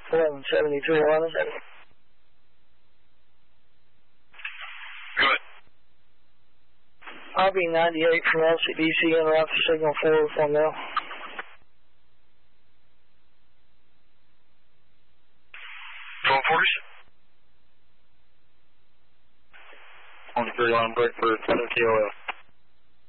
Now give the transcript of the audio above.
117311. Good. RB98 from LCDC interrupt the signal forward for now. Phone force. On the 3 line break for 10 KOL.